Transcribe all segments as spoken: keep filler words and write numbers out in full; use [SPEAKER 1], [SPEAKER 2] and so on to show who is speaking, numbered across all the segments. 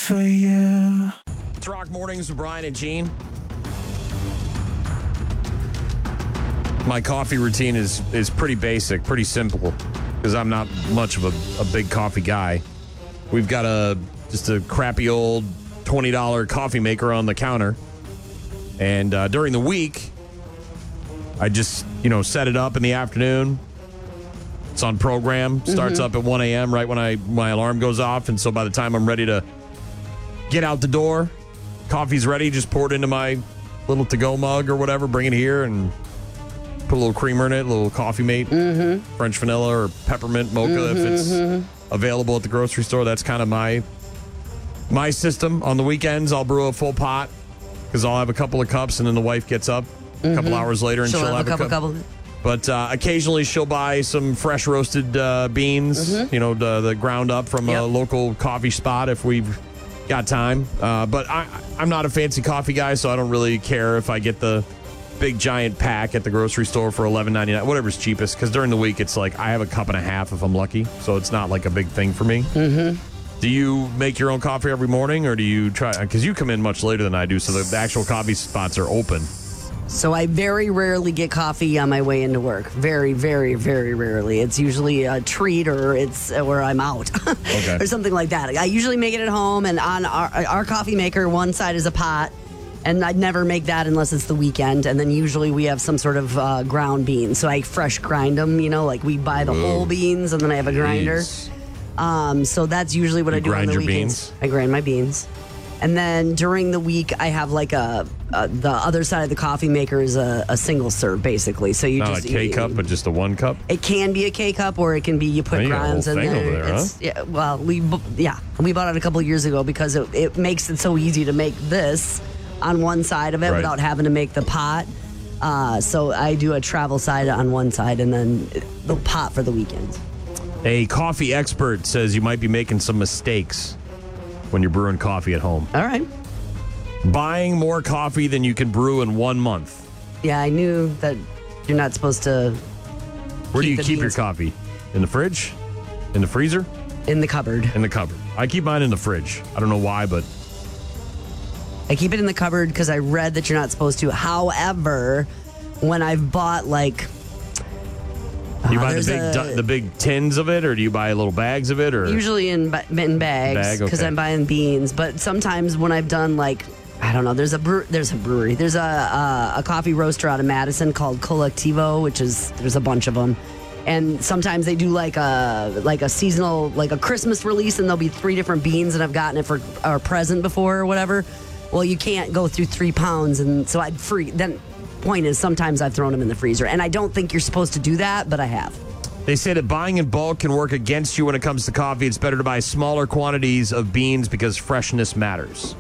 [SPEAKER 1] for you.
[SPEAKER 2] It's Rock Mornings with Brian and Gene. My coffee routine is is pretty basic, pretty simple, because I'm not much of a, a big coffee guy. We've got a just a crappy old twenty dollars coffee maker on the counter. And uh, during the week, I just, you know, set it up in the afternoon. It's on program, starts mm-hmm. up at one a.m. right when I my alarm goes off. And so by the time I'm ready to get out the door, coffee's ready, just pour it into my little to-go mug or whatever, bring it here and put a little creamer in it, a little coffee mate, mm-hmm. French vanilla or peppermint mocha mm-hmm, if it's mm-hmm. available at the grocery store. That's kind of my my system. On the weekends, I'll brew a full pot because I'll have a couple of cups and then the wife gets up mm-hmm. a couple hours later and
[SPEAKER 3] she'll,
[SPEAKER 2] she'll
[SPEAKER 3] have,
[SPEAKER 2] have
[SPEAKER 3] a
[SPEAKER 2] a
[SPEAKER 3] couple.
[SPEAKER 2] cup.
[SPEAKER 3] couple.
[SPEAKER 2] But uh, occasionally she'll buy some fresh roasted uh, beans, mm-hmm. you know, the, the ground up from yep. a local coffee spot if we've got time. Uh, but I, I'm not a fancy coffee guy, so I don't really care if I get the big giant pack at the grocery store for eleven ninety-nine, whatever's cheapest, because during the week it's like I have a cup and a half if I'm lucky, so it's not like a big thing for me. Mm-hmm. Do you make your own coffee every morning, or do you try, because you come in much later than I do, so the, the actual coffee spots are open?
[SPEAKER 3] So I very rarely get coffee on my way into work. Very, very, very rarely. It's usually a treat or it's where I'm out okay. or something like that. I usually make it at home, and on our, our coffee maker, one side is a pot, and I'd never make that unless it's the weekend. And then usually we have some sort of uh, ground beans. So I fresh grind them, you know, like we buy the Whoa. whole beans and then I have a grinder. Um, so that's usually what
[SPEAKER 2] you
[SPEAKER 3] I do on the weekends.
[SPEAKER 2] Beans?
[SPEAKER 3] I grind my beans. And then during the week, I have like a, a the other side of the coffee maker is a, a single serve, basically. So you
[SPEAKER 2] not
[SPEAKER 3] just
[SPEAKER 2] a K
[SPEAKER 3] you,
[SPEAKER 2] cup, but just a one cup.
[SPEAKER 3] It can be a K cup, or it can be you put
[SPEAKER 2] you
[SPEAKER 3] grounds in there.
[SPEAKER 2] Over there
[SPEAKER 3] it's,
[SPEAKER 2] huh?
[SPEAKER 3] Yeah, well, we yeah we bought it a couple of years ago because it, it makes it so easy to make this on one side of it right. without having to make the pot. Uh, so I do a travel side on one side and then the pot for the weekends.
[SPEAKER 2] A coffee expert says you might be making some mistakes when you're brewing coffee at home.
[SPEAKER 3] All right.
[SPEAKER 2] Buying more coffee than you can brew in one month.
[SPEAKER 3] Yeah, I knew that you're not supposed to.
[SPEAKER 2] Where do you keep
[SPEAKER 3] beans.
[SPEAKER 2] your coffee? In the fridge? In the freezer?
[SPEAKER 3] In the cupboard.
[SPEAKER 2] In the cupboard. I keep mine in the fridge. I don't know why, but
[SPEAKER 3] I keep it in the cupboard because I read that you're not supposed to. However, when I've bought like.
[SPEAKER 2] Do you
[SPEAKER 3] uh,
[SPEAKER 2] buy the big
[SPEAKER 3] a,
[SPEAKER 2] the big tins of it, or do you buy little bags of it? Or
[SPEAKER 3] usually in in bags because
[SPEAKER 2] Bag? Okay.
[SPEAKER 3] I'm buying beans. But sometimes when I've done like I don't know, there's a brew, there's a brewery, there's a, a a coffee roaster out of Madison called Collectivo, which is there's a bunch of them, and sometimes they do like a like a seasonal like a Christmas release, and there'll be three different beans, and I've gotten it for a present before or whatever. Well, you can't go through three pounds, and so I'd free then. Point is, sometimes I've thrown them in the freezer, and I don't think you're supposed to do that, but I have.
[SPEAKER 2] They say that buying in bulk can work against you when it comes to coffee. It's better to buy smaller quantities of beans because freshness matters.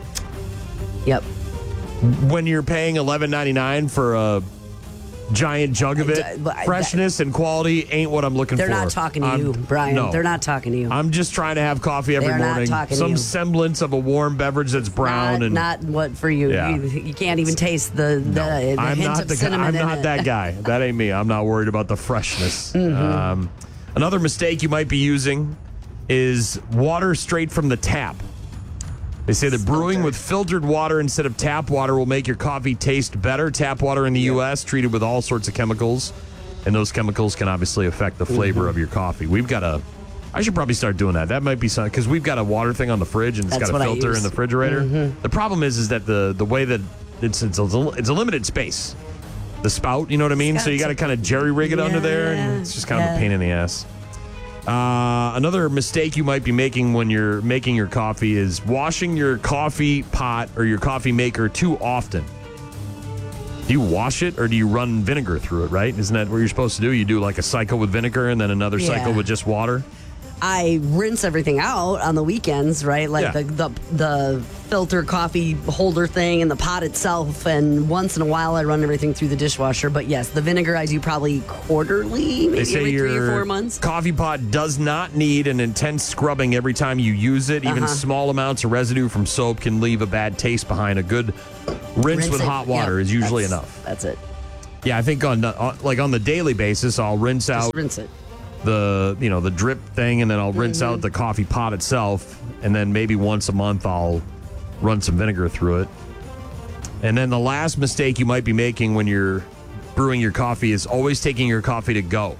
[SPEAKER 3] Yep.
[SPEAKER 2] When you're paying eleven ninety-nine for a giant jug of it, freshness and quality ain't what I'm looking
[SPEAKER 3] They're
[SPEAKER 2] for.
[SPEAKER 3] not talking to
[SPEAKER 2] I'm,
[SPEAKER 3] you, Brian.
[SPEAKER 2] No.
[SPEAKER 3] They're not talking to you.
[SPEAKER 2] I'm just trying to have coffee every
[SPEAKER 3] They're not
[SPEAKER 2] morning.
[SPEAKER 3] talking to
[SPEAKER 2] Some
[SPEAKER 3] you.
[SPEAKER 2] semblance of a warm beverage that's brown
[SPEAKER 3] not,
[SPEAKER 2] and
[SPEAKER 3] not what for you.
[SPEAKER 2] Yeah.
[SPEAKER 3] You, you can't even taste the, the,
[SPEAKER 2] no,
[SPEAKER 3] the
[SPEAKER 2] I'm
[SPEAKER 3] hint
[SPEAKER 2] not
[SPEAKER 3] of
[SPEAKER 2] the
[SPEAKER 3] cinnamon
[SPEAKER 2] I'm
[SPEAKER 3] in
[SPEAKER 2] not
[SPEAKER 3] it.
[SPEAKER 2] that guy. That ain't me. I'm not worried about the freshness. Mm-hmm. Um, another mistake you might be using is water straight from the tap. They say that brewing with filtered water instead of tap water will make your coffee taste better. Tap water in the U S treated with all sorts of chemicals, and those chemicals can obviously affect the flavor mm-hmm. of your coffee. We've got a, I should probably start doing that. That might be something, because we've got a water thing on the fridge, and it's
[SPEAKER 3] That's
[SPEAKER 2] got a
[SPEAKER 3] what I
[SPEAKER 2] filter
[SPEAKER 3] use.
[SPEAKER 2] in the refrigerator. Mm-hmm. The problem is, is that the the way that it's it's a, it's a limited space. The spout, you know what I mean? So you got to kind of jerry rig it
[SPEAKER 3] yeah,
[SPEAKER 2] under there, and it's just kind
[SPEAKER 3] yeah.
[SPEAKER 2] of a pain in the ass. Uh, another mistake you might be making when you're making your coffee is washing your coffee pot or your coffee maker too often. Do you wash it, or do you run vinegar through it, right? Isn't that what you're supposed to do? You do like a cycle with vinegar and then another
[SPEAKER 3] Yeah.
[SPEAKER 2] cycle with just water?
[SPEAKER 3] I rinse everything out on the weekends, right? Like
[SPEAKER 2] Yeah.
[SPEAKER 3] the, the the filter coffee holder thing and the pot itself. And once in a while, I run everything through the dishwasher. But yes, the vinegar I do probably quarterly, maybe
[SPEAKER 2] They say
[SPEAKER 3] every
[SPEAKER 2] your
[SPEAKER 3] three or four months.
[SPEAKER 2] coffee pot does not need an intense scrubbing every time you use it. Even
[SPEAKER 3] Uh-huh.
[SPEAKER 2] small amounts of residue from soap can leave a bad taste behind. A good rinse,
[SPEAKER 3] Rinse
[SPEAKER 2] with
[SPEAKER 3] it.
[SPEAKER 2] hot water
[SPEAKER 3] Yep,
[SPEAKER 2] is usually
[SPEAKER 3] that's-
[SPEAKER 2] enough.
[SPEAKER 3] That's it.
[SPEAKER 2] Yeah, I think on, on like on the daily basis, I'll rinse out
[SPEAKER 3] Just rinse it.
[SPEAKER 2] the you know the drip thing, and then I'll rinse out the coffee pot itself. and then maybe once a month I'll run some vinegar through it. And then the last mistake you might be making when you're brewing your coffee is always taking your coffee to go.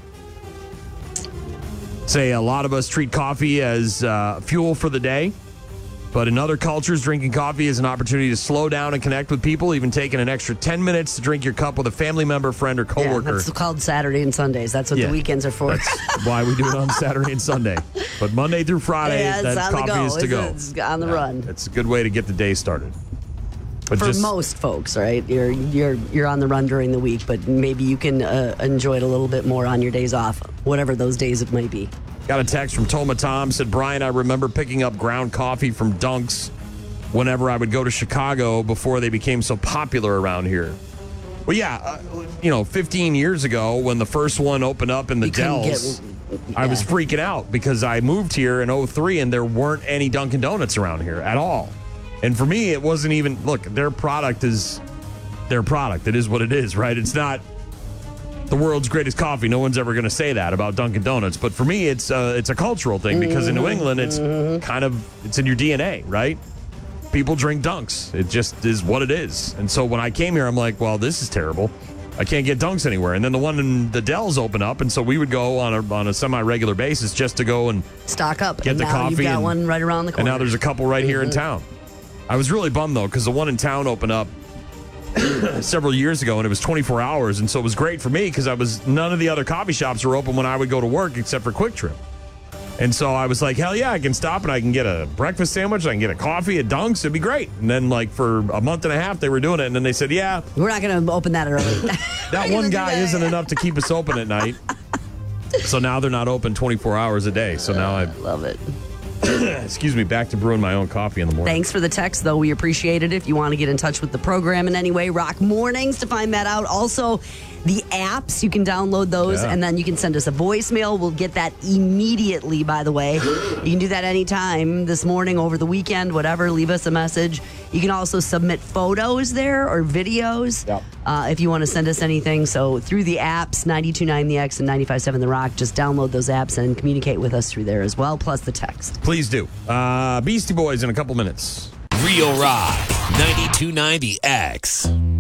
[SPEAKER 2] Say a lot of us treat coffee as uh, fuel for the day, but in other cultures, drinking coffee is an opportunity to slow down and connect with people, even taking an extra ten minutes to drink your cup with a family member, friend, or coworker.
[SPEAKER 3] Yeah, that's called Saturday and Sundays. That's what
[SPEAKER 2] Yeah.
[SPEAKER 3] the weekends are for.
[SPEAKER 2] That's why we do it on Saturday and Sunday. But Monday through Friday,
[SPEAKER 3] Yeah, it's
[SPEAKER 2] that
[SPEAKER 3] on the
[SPEAKER 2] coffee
[SPEAKER 3] go.
[SPEAKER 2] is to go.
[SPEAKER 3] It's on the
[SPEAKER 2] Yeah,
[SPEAKER 3] run.
[SPEAKER 2] It's a good way to get the day started. But
[SPEAKER 3] For
[SPEAKER 2] just,
[SPEAKER 3] most folks, right? You're you're you're on the run during the week, but maybe you can uh, enjoy it a little bit more on your days off, whatever those days it might be.
[SPEAKER 2] Got a text from Toma Tom, said, Brian, I remember picking up ground coffee from Dunks whenever I would go to Chicago before they became so popular around here. Well, yeah, uh, you know, fifteen years ago when the first one opened up in the
[SPEAKER 3] You couldn't
[SPEAKER 2] Dells,
[SPEAKER 3] get-
[SPEAKER 2] I was
[SPEAKER 3] yeah.
[SPEAKER 2] freaking out because I moved here in oh three and there weren't any Dunkin' Donuts around here at all. And for me, it wasn't even, look, their product is their product. It is what it is, right? It's not the world's greatest coffee. No one's ever going to say that about Dunkin' Donuts. But for me, it's uh, it's a cultural thing because in New England, it's kind of, it's in your D N A, right? People drink Dunks. It just is what it is. And so when I came here, I'm like, well, this is terrible. I can't get Dunks anywhere. And then the one in the Dells opened up, and so we would go on a on a semi-regular basis just to go and
[SPEAKER 3] Stock up.
[SPEAKER 2] get
[SPEAKER 3] and
[SPEAKER 2] the
[SPEAKER 3] now
[SPEAKER 2] coffee.
[SPEAKER 3] You've got
[SPEAKER 2] and,
[SPEAKER 3] one right around the
[SPEAKER 2] and
[SPEAKER 3] corner.
[SPEAKER 2] now there's a couple right here in town. I was really bummed, though, because the one in town opened up several years ago, and it was twenty-four hours, and so it was great for me because I was none of the other coffee shops were open when I would go to work except for Quick Trip. And so I was like, hell yeah, I can stop and I can get a breakfast sandwich, I can get a coffee at Dunks, it'd be great. And then like for a month and a half they were doing it, and then they said, yeah,
[SPEAKER 3] We're not going to open that early.
[SPEAKER 2] that one guy isn't enough to keep us open at night. So now they're not open twenty-four hours a day. So now I,
[SPEAKER 3] Love it.
[SPEAKER 2] excuse me, back to brewing my own coffee in the morning.
[SPEAKER 3] Thanks for the text, though. We appreciate it. If you want to get in touch with the program in any way, Rock Mornings to find that out. Also, the apps, you can download those,
[SPEAKER 2] Yeah.
[SPEAKER 3] and then you can send us a voicemail. We'll get that immediately, by the way. You can do that anytime, this morning, over the weekend, whatever. Leave us a message. You can also submit photos there or videos
[SPEAKER 2] Yep.
[SPEAKER 3] uh, if you want to send us anything. So through the apps, ninety-two point nine The X and ninety-five point seven The Rock, just download those apps and communicate with us through there as well, plus the text.
[SPEAKER 2] Please do. Uh, Beastie Boys in a couple minutes.
[SPEAKER 1] Real Rock ninety-two point nine The X.